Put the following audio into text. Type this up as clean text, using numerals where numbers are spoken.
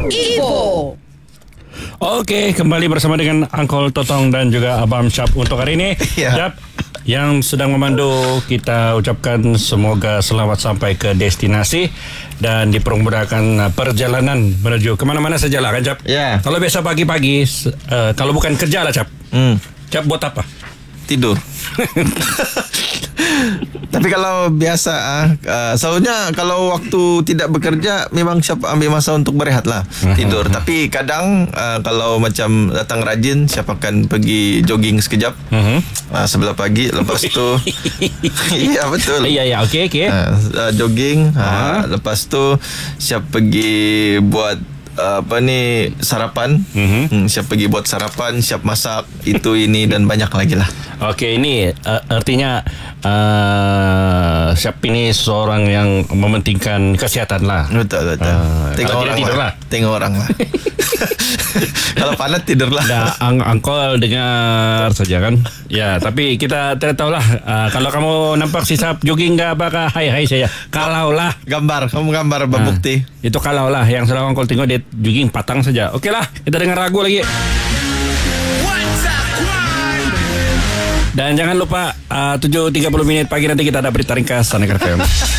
Info. Okey, kembali bersama dengan Uncle Totong dan juga Abang Syap untuk hari ini. Ya. Syap, yang sedang memandu, kita ucapkan semoga selamat sampai ke destinasi dan dipermudahkan perjalanan menuju ke mana-mana sajalah kan, Syap? Ya. Kalau biasa pagi-pagi, kalau bukan kerja lah, Syap. Syap buat apa? Tidur. Tapi kalau biasa soalnya kalau waktu tidak bekerja memang siap ambil masa untuk berehat lah, tidur. Tapi kadang kalau macam datang rajin, siap akan pergi jogging sekejap sebelah pagi. Lepas tu iya betul. Iya, okey. Jogging, lepas tu siap pergi buat sarapan. Siap pergi buat sarapan, siap masak itu ini dan banyak lagi lah. Okey, ini artinya Syap ini seorang yang mementingkan kesihatan lah. Betul. Tengok orang lah. Tengok orang lah. Kalau panas tidur lah. Angkol dengar saja kan. Ya, tapi kita tidak tahulah. Kalau kamu nampak si Syap jogging ke apakah, hai saya. Kalau lah Kamu gambar berbukti. itu kalau lah yang sedang Angkol tengok dia jogging patang saja. Okey lah, kita dengar lagu lagi. Dan jangan lupa 7.30 pagi nanti kita ada berita ringkas Sana FM.